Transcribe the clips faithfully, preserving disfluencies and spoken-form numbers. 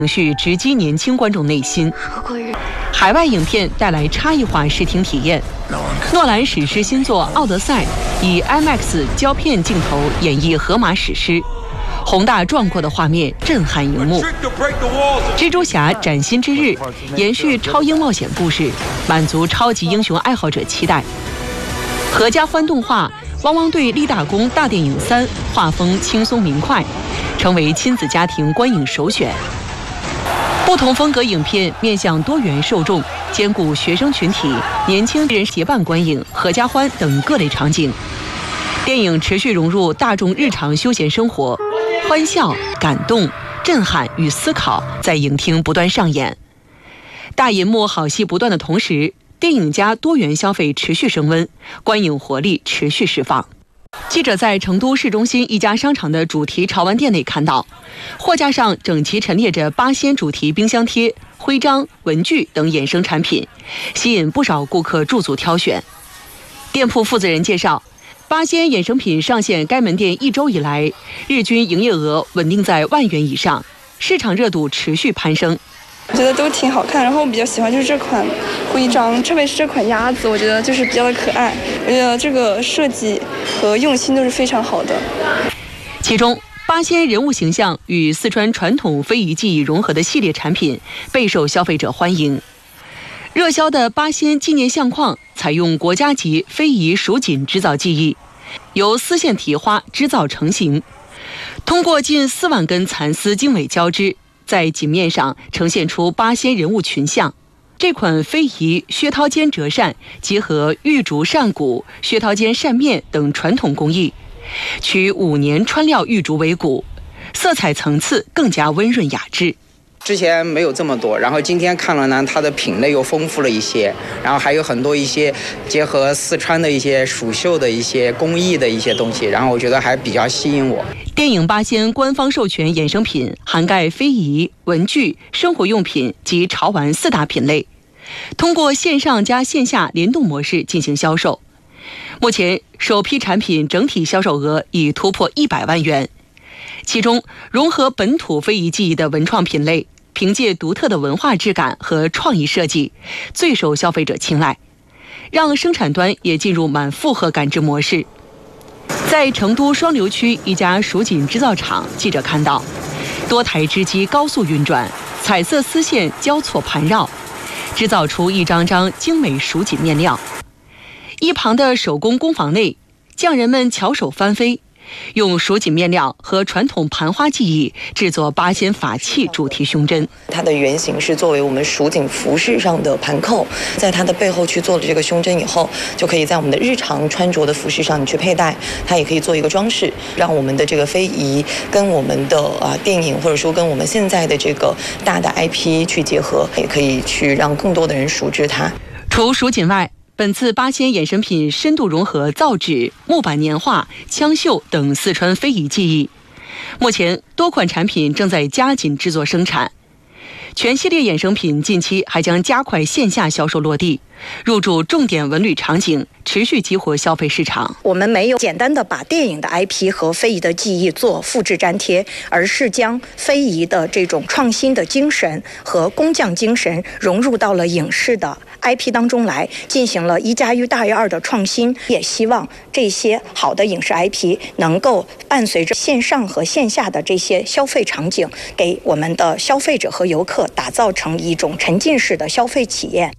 情绪直击年轻观众内心。海外影片带来差异化视听体验。诺兰史诗新作《奥德赛》以 IMAX 胶片镜头演绎荷马史诗，宏大壮阔的画面震撼荧幕。蜘蛛侠崭新之日延续超英冒险故事，满足超级英雄爱好者期待。合家欢动画《汪汪队立大功大电影三》画风轻松明快，成为亲子家庭观影首选。不同风格影片面向多元受众，兼顾学生群体、年轻人结伴观影、合家欢等各类场景。电影持续融入大众日常休闲生活，欢笑、感动、震撼与思考在影厅不断上演。大银幕好戏不断的同时，电影加多元消费持续升温，观影活力持续释放。记者在成都市中心一家商场的主题潮玩店内看到，货架上整齐陈列着八仙主题冰箱贴、徽章、文具等衍生产品，吸引不少顾客驻足挑选。店铺负责人介绍，八仙衍生品上线该门店一周以来，日均营业额稳定在万元以上，市场热度持续攀升。 我觉得都挺好看，然后我比较喜欢就是这款徽章，特别是这款鸭子，我觉得就是比较的可爱。我觉得这个设计和用心都是非常好的。 其中，八仙人物形象与四川传统非遗技艺融合的系列产品备受消费者欢迎。热销的八仙纪念相框采用国家级非遗蜀锦织造技艺，由丝线提花织造成型，通过近四万根蚕丝经纬交织，在锦面上呈现出八仙人物群像。这款非遗薛涛间折扇结合玉竹扇骨、薛涛间扇面等传统工艺，取五年穿料玉竹为骨，色彩层次更加温润雅致。 之前没有这么多，然后今天看了呢，它的品类又丰富了一些，然后还有很多一些结合四川的一些蜀绣的一些工艺的一些东西，然后我觉得还比较吸引我。 电影八仙官方授权衍生品涵盖非遗、文具、生活用品及潮玩四大品类，通过线上加线下联动模式进行销售。目前首批产品整体销售额已突破一百万元。其中，融合本土非遗技艺的文创品类，凭借独特的文化质感和创意设计，最受消费者青睐，让生产端也进入满负荷感知模式。在成都双流区一家蜀锦织造厂，记者看到，多台织机高速运转，彩色丝线交错盘绕，制造出一张张精美蜀锦面料。一旁的手工工坊内，匠人们巧手翻飞，用蜀锦面料和传统盘花技艺制作八仙法器主题胸针。 它的原型是作为我们蜀锦服饰上的盘扣，在它的背后去做了这个胸针以后，就可以在我们的日常穿着的服饰上你去佩戴，它也可以做一个装饰，让我们的这个非遗跟我们的啊电影或者说跟我们现在的这个大的 I P 去结合，也可以去让更多的人熟知它。 除蜀锦外，本次八仙衍生品深度融合造纸、木板年画、枪绣等四川非遗技艺。目前多款产品正在加紧制作生产，全系列衍生品近期还将加快线下销售落地，入驻重点文旅场景，持续激活消费市场。 我们没有简单的把电影的 I P 和非遗的技艺做复制粘贴，而是将非遗的这种创新的精神和工匠精神融入到了影视的 I P 当中来，进行了一加一大于二的创新。也希望这些好的影视 I P 能够伴随着线上和线下的这些消费场景，给我们的消费者和游客打造成一种沉浸式的消费体验。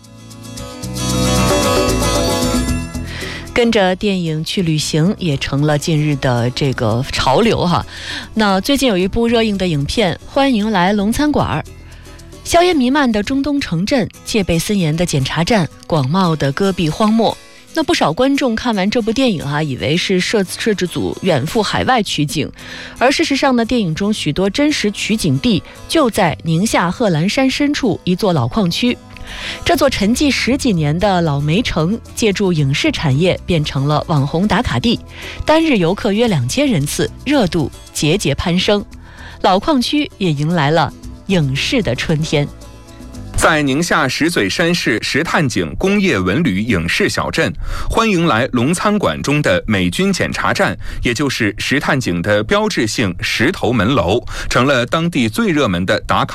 跟着电影去旅行也成了近日的这个潮流哈。那最近有一部热映的影片《欢迎来龙餐馆》，硝烟弥漫的中东城镇，戒备森严的检查站，广袤的戈壁荒漠。那不少观众看完这部电影啊，以为是摄摄制组远赴海外取景，而事实上呢，电影中许多真实取景地就在宁夏贺兰山深处一座老矿区。这座沉寂十几年的老煤城，借助影视产业变成了网红打卡地，单日游客约两千人次，热度节节攀升。老矿区也迎来了影视的春天。 在宁夏石嘴山市石炭井工业文旅影视小镇，欢迎来龙餐馆中的美军检查站，也就是石炭井的标志性石头门楼，成了当地最热门的打卡